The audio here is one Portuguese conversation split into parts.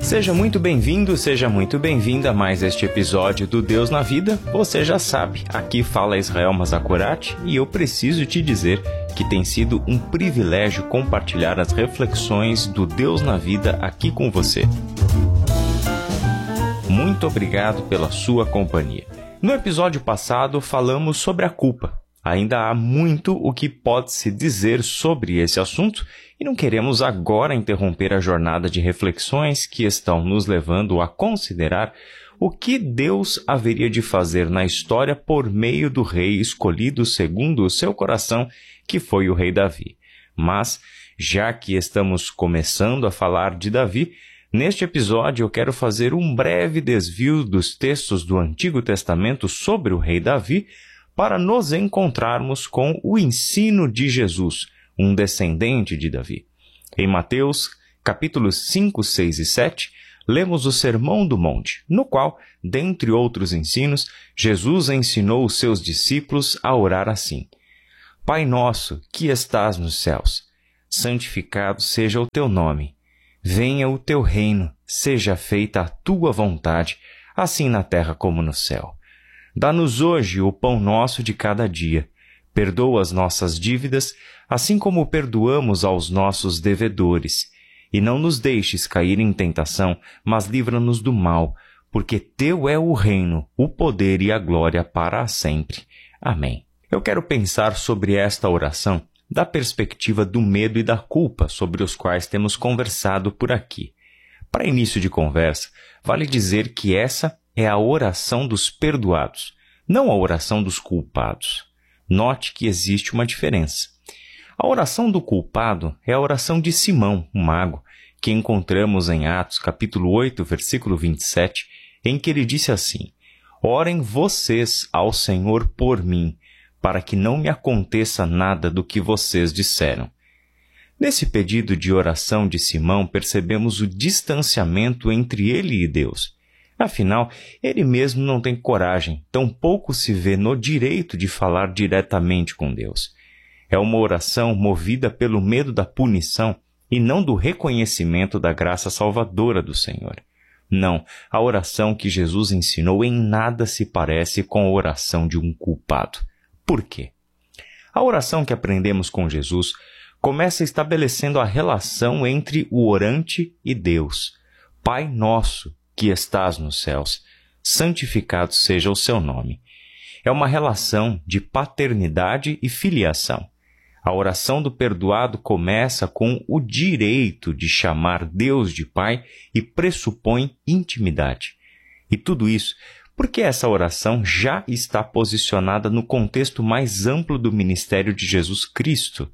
Seja muito bem-vindo, seja muito bem-vinda a mais este episódio do Deus na Vida. Você já sabe, aqui fala Israel Mazakorati e eu preciso te dizer que tem sido um privilégio compartilhar as reflexões do Deus na Vida aqui com você. Muito obrigado pela sua companhia. No episódio passado falamos sobre a culpa. Ainda há muito o que pode-se dizer sobre esse assunto e não queremos agora interromper a jornada de reflexões que estão nos levando a considerar o que Deus haveria de fazer na história por meio do rei escolhido segundo o seu coração, que foi o rei Davi. Mas, já que estamos começando a falar de Davi, neste episódio eu quero fazer um breve desvio dos textos do Antigo Testamento sobre o rei Davi, para nos encontrarmos com o ensino de Jesus, um descendente de Davi. Em Mateus, capítulos 5, 6 e 7, lemos o Sermão do Monte, no qual, dentre outros ensinos, Jesus ensinou os seus discípulos a orar assim: Pai nosso, que estás nos céus, santificado seja o teu nome. Venha o teu reino, seja feita a tua vontade, assim na terra como no céu. Dá-nos hoje o pão nosso de cada dia. Perdoa as nossas dívidas, assim como perdoamos aos nossos devedores. E não nos deixes cair em tentação, mas livra-nos do mal, porque teu é o reino, o poder e a glória para sempre. Amém. Eu quero pensar sobre esta oração da perspectiva do medo e da culpa sobre os quais temos conversado por aqui. Para início de conversa, vale dizer que essa é a oração dos perdoados, não a oração dos culpados. Note que existe uma diferença. A oração do culpado é a oração de Simão, o mago, que encontramos em Atos capítulo 8, versículo 27, em que ele disse assim: Orem vocês ao Senhor por mim, para que não me aconteça nada do que vocês disseram. Nesse pedido de oração de Simão, percebemos o distanciamento entre ele e Deus. Afinal, ele mesmo não tem coragem, tampouco se vê no direito de falar diretamente com Deus. É uma oração movida pelo medo da punição e não do reconhecimento da graça salvadora do Senhor. Não, a oração que Jesus ensinou em nada se parece com a oração de um culpado. Por quê? A oração que aprendemos com Jesus começa estabelecendo a relação entre o orante e Deus. Pai nosso, que estás nos céus, santificado seja o seu nome. É uma relação de paternidade e filiação. A oração do perdoado começa com o direito de chamar Deus de Pai e pressupõe intimidade. E tudo isso porque essa oração já está posicionada no contexto mais amplo do ministério de Jesus Cristo.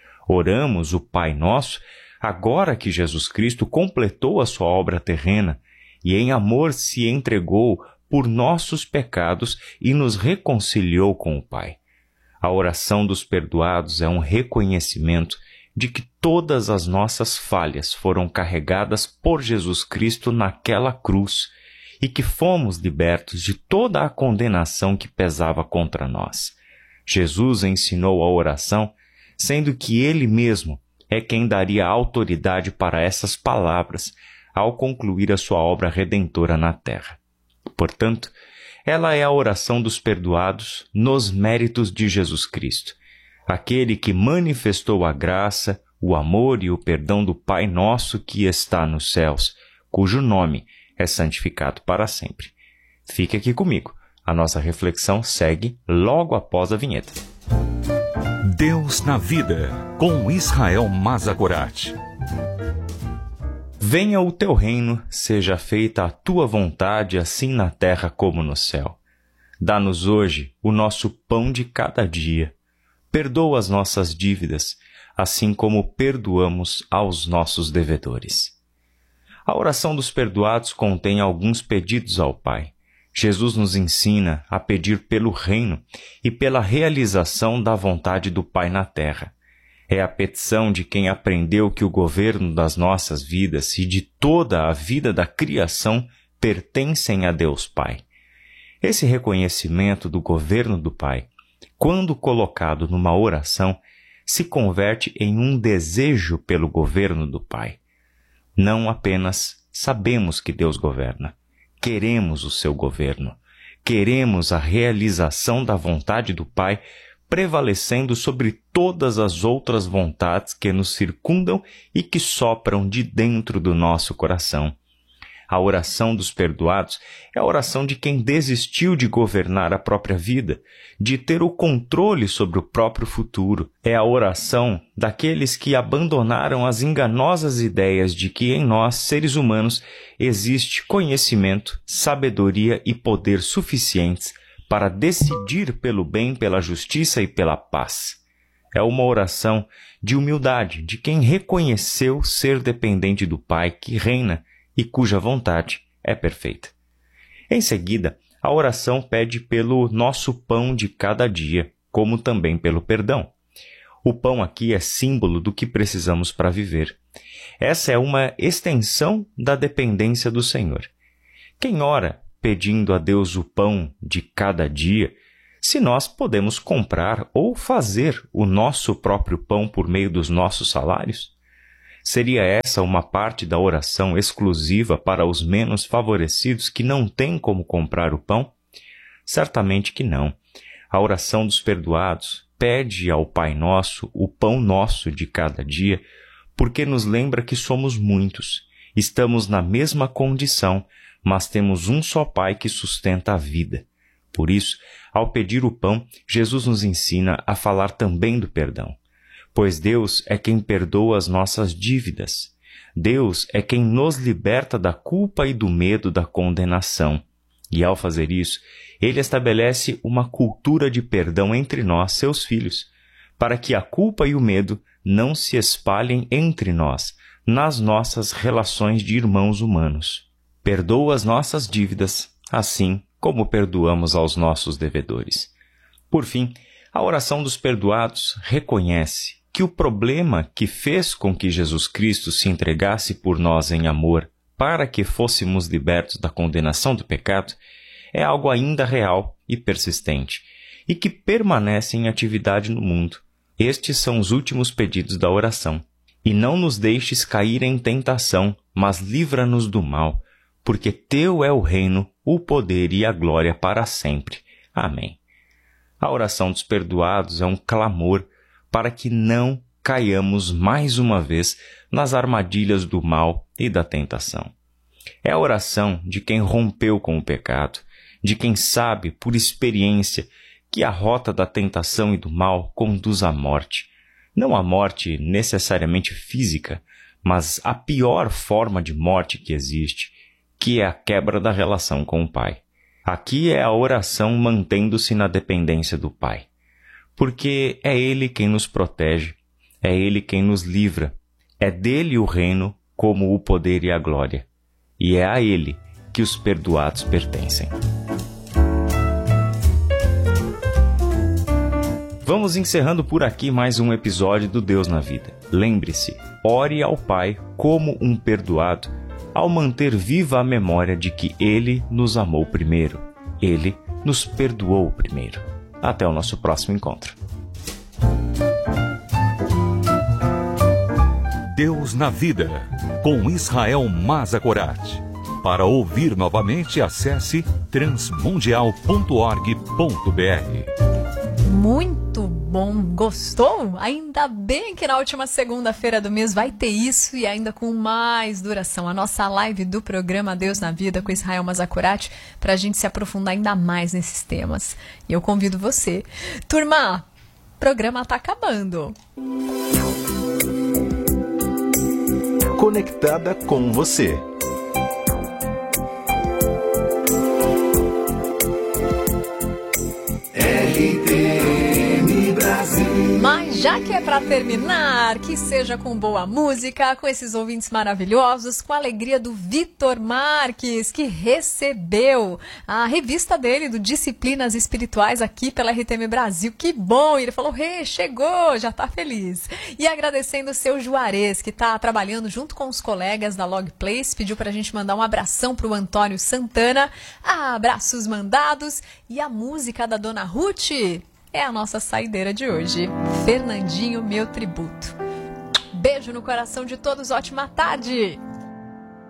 Oramos o Pai Nosso agora que Jesus Cristo completou a sua obra terrena e em amor se entregou por nossos pecados e nos reconciliou com o Pai. A oração dos perdoados é um reconhecimento de que todas as nossas falhas foram carregadas por Jesus Cristo naquela cruz e que fomos libertos de toda a condenação que pesava contra nós. Jesus ensinou a oração, sendo que Ele mesmo é quem daria autoridade para essas palavras ao concluir a sua obra redentora na terra. Portanto, ela é a oração dos perdoados nos méritos de Jesus Cristo, aquele que manifestou a graça, o amor e o perdão do Pai nosso que está nos céus, cujo nome é santificado para sempre. Fique aqui comigo. A nossa reflexão segue logo após a vinheta. Deus na Vida, com Israel Mazakorati. Venha o teu reino, seja feita a tua vontade, assim na terra como no céu. Dá-nos hoje o nosso pão de cada dia. Perdoa as nossas dívidas, assim como perdoamos aos nossos devedores. A oração dos perdoados contém alguns pedidos ao Pai. Jesus nos ensina a pedir pelo reino e pela realização da vontade do Pai na terra. É a petição de quem aprendeu que o governo das nossas vidas e de toda a vida da criação pertencem a Deus Pai. Esse reconhecimento do governo do Pai, quando colocado numa oração, se converte em um desejo pelo governo do Pai. Não apenas sabemos que Deus governa. Queremos o seu governo. Queremos a realização da vontade do Pai prevalecendo sobre todas as outras vontades que nos circundam e que sopram de dentro do nosso coração. A oração dos perdoados é a oração de quem desistiu de governar a própria vida, de ter o controle sobre o próprio futuro. É a oração daqueles que abandonaram as enganosas ideias de que em nós, seres humanos, existe conhecimento, sabedoria e poder suficientes para decidir pelo bem, pela justiça e pela paz. É uma oração de humildade de quem reconheceu ser dependente do Pai que reina e cuja vontade é perfeita. Em seguida, a oração pede pelo nosso pão de cada dia, como também pelo perdão. O pão aqui é símbolo do que precisamos para viver. Essa é uma extensão da dependência do Senhor. Quem ora pedindo a Deus o pão de cada dia, se nós podemos comprar ou fazer o nosso próprio pão por meio dos nossos salários? Seria essa uma parte da oração exclusiva para os menos favorecidos que não têm como comprar o pão? Certamente que não. A oração dos perdoados pede ao Pai Nosso o pão nosso de cada dia, porque nos lembra que somos muitos, estamos na mesma condição, mas temos um só Pai que sustenta a vida. Por isso, ao pedir o pão, Jesus nos ensina a falar também do perdão. Pois Deus é quem perdoa as nossas dívidas. Deus é quem nos liberta da culpa e do medo da condenação. E ao fazer isso, Ele estabelece uma cultura de perdão entre nós, seus filhos, para que a culpa e o medo não se espalhem entre nós, nas nossas relações de irmãos humanos. Perdoa as nossas dívidas, assim como perdoamos aos nossos devedores. Por fim, a oração dos perdoados reconhece que o problema que fez com que Jesus Cristo se entregasse por nós em amor para que fôssemos libertos da condenação do pecado é algo ainda real e persistente e que permanece em atividade no mundo. Estes são os últimos pedidos da oração. E não nos deixes cair em tentação, mas livra-nos do mal, porque teu é o reino, o poder e a glória para sempre. Amém. A oração dos perdoados é um clamor para que não caiamos mais uma vez nas armadilhas do mal e da tentação. É a oração de quem rompeu com o pecado, de quem sabe, por experiência, que a rota da tentação e do mal conduz à morte. Não a morte necessariamente física, mas a pior forma de morte que existe, que é a quebra da relação com o Pai. Aqui é a oração mantendo-se na dependência do Pai. Porque é Ele quem nos protege, é Ele quem nos livra, é dele o reino como o poder e a glória, e é a Ele que os perdoados pertencem. Vamos encerrando por aqui mais um episódio do Deus na Vida. Lembre-se, ore ao Pai como um perdoado, ao manter viva a memória de que Ele nos amou primeiro, Ele nos perdoou primeiro. Até o nosso próximo encontro. Deus na Vida, com Israel Mazakorati. Para ouvir novamente, acesse transmundial.org.br. Muito bom, gostou? Ainda bem que na última segunda-feira do mês vai ter isso e ainda com mais duração. A nossa live do programa Deus na Vida com Israel Mazakorati, para a gente se aprofundar ainda mais nesses temas. E eu convido você. Turma, o programa está acabando. Conectada com você. Mas já que é para terminar, que seja com boa música, com esses ouvintes maravilhosos, com a alegria do Vitor Marques, que recebeu a revista dele do Disciplinas Espirituais aqui pela RTM Brasil. Que bom! E ele falou, chegou, já tá feliz. E agradecendo o seu Juarez, que tá trabalhando junto com os colegas da Log Place, pediu pra gente mandar um abração pro Antônio Santana. Abraços mandados. E a música da Dona Ruth é a nossa saideira de hoje. Fernandinho, meu tributo. Beijo no coração de todos, ótima tarde!